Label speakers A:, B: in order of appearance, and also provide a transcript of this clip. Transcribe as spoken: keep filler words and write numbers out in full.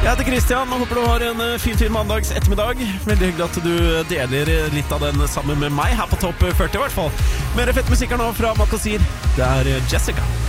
A: Jeg heter Christian, og håper du har en fin, fin mandags ettermiddag. Veldig hyggelig at du deler litt av den sammen med meg her på Topp førti i hvert fall. Mer fett musikk her nå fra Makosir. Det er Jessica.